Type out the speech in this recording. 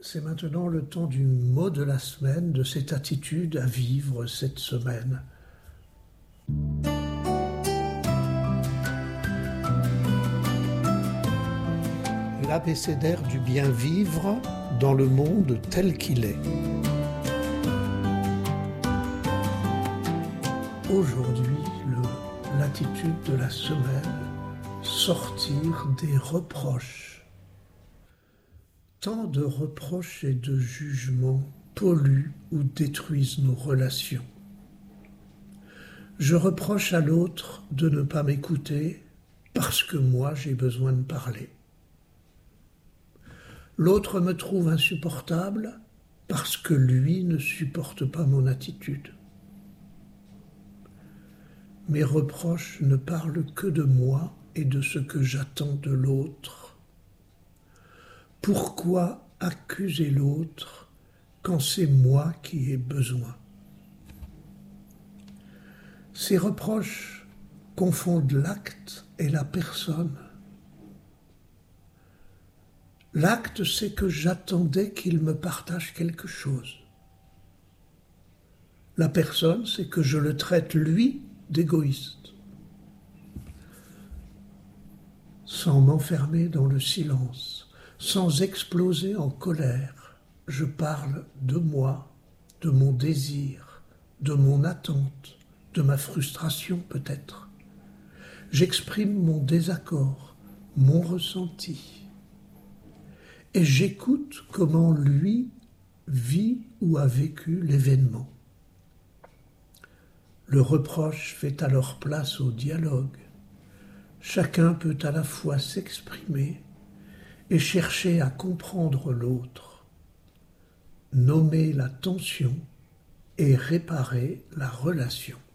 C'est maintenant le temps du mot de la semaine, de cette attitude à vivre cette semaine. L'abécédaire du bien vivre dans le monde tel qu'il est. Aujourd'hui, l'attitude de la semaine, sortir des reproches. Tant de reproches et de jugements polluent ou détruisent nos relations. Je reproche à l'autre de ne pas m'écouter parce que moi j'ai besoin de parler. L'autre me trouve insupportable parce que lui ne supporte pas mon attitude. Mes reproches ne parlent que de moi et de ce que j'attends de l'autre. Pourquoi accuser l'autre quand c'est moi qui ai besoin? Ces reproches confondent l'acte et la personne. L'acte, c'est que j'attendais qu'il me partage quelque chose. La personne, c'est que je le traite, lui, d'égoïste. Sans m'enfermer dans le silence, sans exploser en colère, je parle de moi, de mon désir, de mon attente, de ma frustration peut-être. J'exprime mon désaccord, mon ressenti. Et j'écoute comment lui vit ou a vécu l'événement. Le reproche fait alors place au dialogue. Chacun peut à la fois s'exprimer et chercher à comprendre l'autre, nommer la tension et réparer la relation.